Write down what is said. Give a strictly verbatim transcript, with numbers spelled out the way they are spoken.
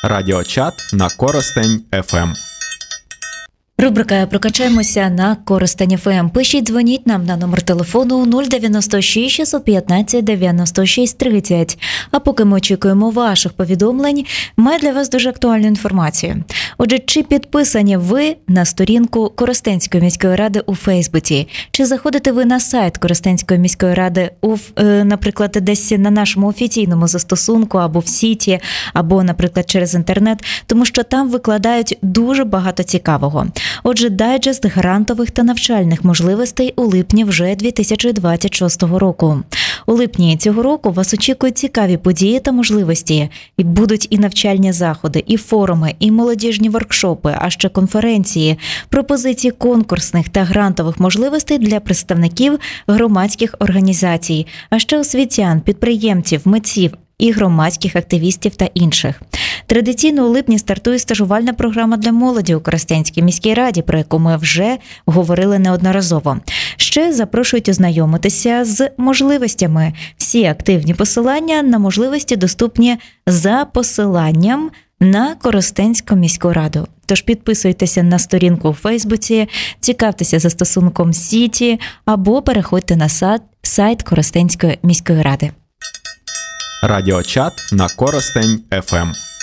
Радіочат на Коростень еф ем. Рубрика «Прокачаємося» на Коростень еф ем. Пишіть, дзвоніть нам на номер телефону нуль дев'яносто шість шістсот п'ятнадцять дев'яносто шість тридцять. А поки ми очікуємо ваших повідомлень, маю для вас дуже актуальну інформацію. Отже, чи підписані ви на сторінку Коростенської міської ради у Фейсбуці? Чи заходите ви на сайт Коростенської міської ради, у, наприклад, десь на нашому офіційному застосунку, або в сіті, або, наприклад, через інтернет, тому що там викладають дуже багато цікавого. Отже, дайджест грантових та навчальних можливостей у липні вже дві тисячі двадцять шостого року. У липні цього року вас очікують цікаві події та можливості. І будуть і навчальні заходи, і форуми, і молодіжні воркшопи, а ще конференції, пропозиції конкурсних та грантових можливостей для представників громадських організацій, а ще освітян, підприємців, митців і громадських активістів та інших. Традиційно у липні стартує стажувальна програма для молоді у Коростенській міській раді, про яку ми вже говорили неодноразово. Ще запрошують ознайомитися з можливостями. Всі активні посилання на можливості доступні за посиланням на Коростенську міську раду. Тож підписуйтеся на сторінку у Фейсбуці, цікавтеся застосунком Сіті або переходьте на сайт Коростенської міської ради. Радіочат на Коростень еф ем.